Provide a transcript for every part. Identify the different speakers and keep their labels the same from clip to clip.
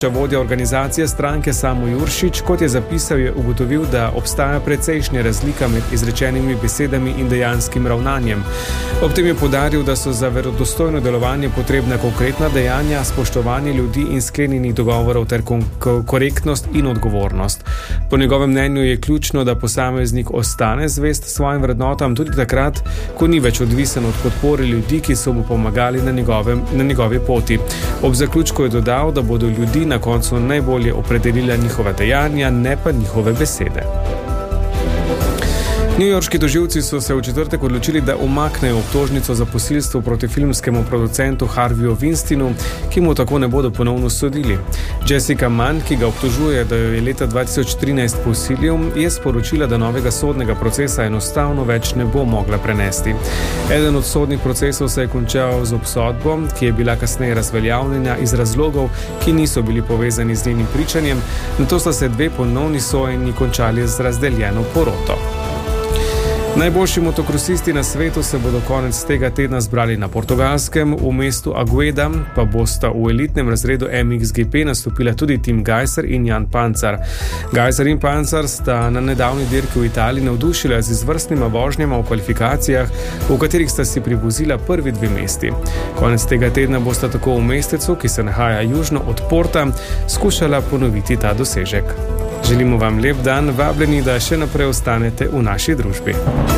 Speaker 1: Vodja organizacije stranke Samo Juršič, kot je zapisal, je ugotovil, da obstaja precejšnja razlika med izrečenimi besedami in dejanskim ravnanjem. Ob tem je poudaril, da so za verodostojno delovanje potrebna konkretna dejanja, spoštovanje ljudi in sklenjenih dogovorov ter korektnost in odgovornost. Po njegovem mnenju je ključno, da posameznik ostane zvest svojim vrednotam tudi takrat, ko ni več odvisen od podpore ljudi, ki so mu pomagali na njegovi poti. Ob zaključku je dodal, da bodo ljudi na koncu najbolje opredelila njihova dejanja, ne pa njihove besede. Newyorški tožilci so se v četrtek odločili, da umaknejo obtožnico za posilstvo proti filmskemu producentu Harveyu Weinsteinu, ki mu tako ne bodo ponovno sodili. Jessica Mann, ki ga obtožuje, da jo je leta 2013 posilil, je sporočila, da novega sodnega procesa enostavno več ne bo mogla prenesti. Eden od sodnih procesov se je končal z obsodbo, ki je bila kasneje razveljavljena iz razlogov, ki niso bili povezani z njenim pričanjem, nato sta se dve ponovni sojenji končali z razdeljeno poroto. Najboljši motokrosisti na svetu se bodo konec tega tedna zbrali na Portugalskem, v mestu Agueda pa bosta v elitnem razredu MXGP nastopila tudi Tim Gajser in Jan Pancar. Gajser in Pancar sta na nedavni dirki v Italiji navdušila z izvrstnima vožnjama v kvalifikacijah, v katerih sta si privozila prvi dve mesti. Konec tega tedna bosta tako v mestecu, ki se nahaja južno od Porta, skušala ponoviti ta dosežek. Želimo vam lep dan, vabljeni, da še naprej ostanete v naši družbi.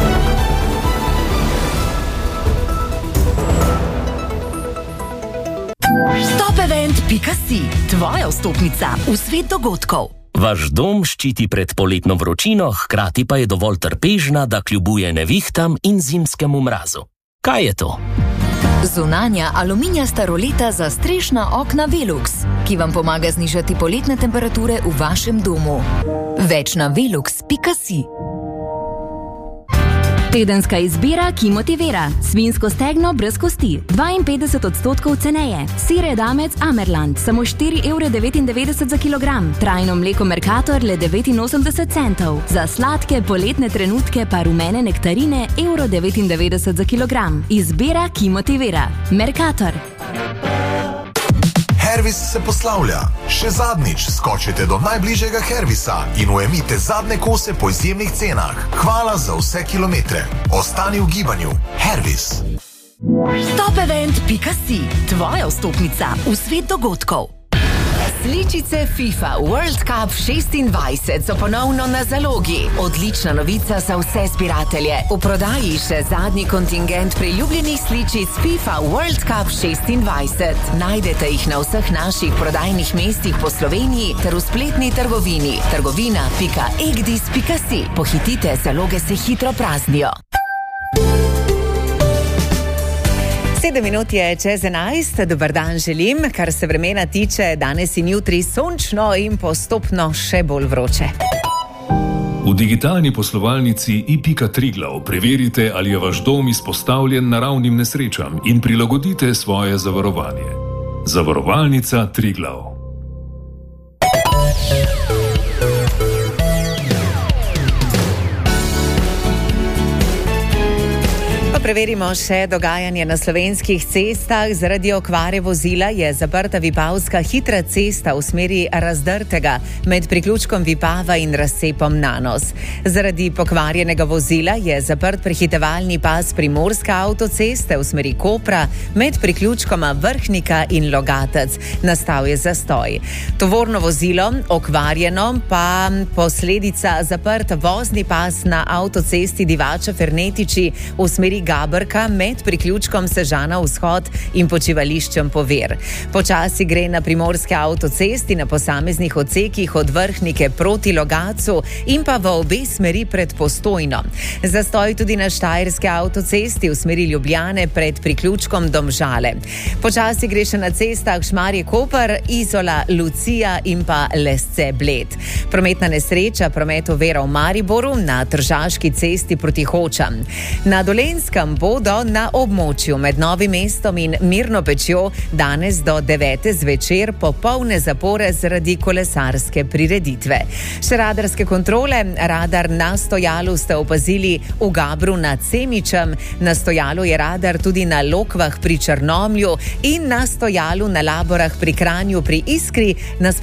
Speaker 2: Topevent.si, tvoja vstopnica v svet dogodkov.
Speaker 3: Vaš dom ščiti pred poletno vročino, hkrati pa je dovolj trpežna, da kljubuje nevihtam in zimskemu mrazu. Kaj je to?
Speaker 2: Zunanja aluminijasta roleta za strešna okna Velux, ki vam pomaga znižati poletne temperature v vašem domu. Več na velux.si.
Speaker 4: Tedenska izbira, ki motivira. Svinjsko stegno brez kosti, 52% ceneje. Sir edamec Amerland, samo 4,99 € za kilogram. Trajno mleko Mercator le 89 centov. Za sladke poletne trenutke pa rumene nektarine 1,99 € za kilogram. Izbira, ki motivira. Mercator.
Speaker 5: Hervis se poslavlja. Še zadnjič skočite do najbližjega Hervisa in ujemite zadnje kose po izjemnih cenah. Hvala za vse kilometre. Ostani v gibanju. Hervis.
Speaker 2: Topevent.si, tvoja vstopnica v svet dogodkov. Sličice FIFA World Cup 26 so ponovno na zalogi. Odlična novica za vse zbiratelje. V prodaji še zadnji kontingent priljubljenih sličic FIFA World Cup 26. Najdete jih na vseh naših prodajnih mestih po Sloveniji ter v spletni trgovini trgovina.egdis.si. Pohitite, zaloge se hitro praznijo. 7 minut je čez 11, dober dan želim, kar se vremena tiče, danes in jutri sončno in postopno še bolj vroče.
Speaker 6: V digitalni poslovalnici i.triglav preverite, ali je vaš dom izpostavljen naravnim nesrečam in prilagodite svoje zavarovanje. Zavarovalnica Triglav.
Speaker 2: Preverimo še dogajanje na slovenskih cestah. Zaradi okvare vozila je zaprta Vipavska hitra cesta v smeri Razdrtega med priključkom Vipava in razcepom Nanos. Zaradi pokvarjenega vozila je zaprt prehitevalni pas Primorske avtoceste v smeri Kopra med priključkoma Vrhnika in Logatec. Nastal je zastoj. Tovorno vozilo okvarjeno, pa posledica zaprt vozni pas na avtocesti Divača Fernetiči v smeri Gabrka med priključkom Sežana vzhod in počivališčem Pover. Počasi gre na primorske avtocesti na posameznih odsekih od Vrhnike proti Logatcu in pa v obe smeri pred Postojno. Zastoj tudi na štajerske avtocesti v smeri Ljubljane pred priključkom Domžale. Počasi gre še na cestah Šmarje-Koper, Izola, Lucija in pa Lesce-Bled. Prometna nesreča, promet ovira v Mariboru na Tržaški cesti proti Hočam. Na Dolenjskem kam bodo na območju med Novim mestom in Mirno Pečjo danes do 9. zvečer popolne zapore zaradi kolesarske prireditve. Še radarske kontrole. Radar na stojalu ste opazili v Gabru nad Semičem, na stojalu je radar tudi na Lokvah pri Črnomlju in na stojalu na Laborah pri Kranju pri Iskri.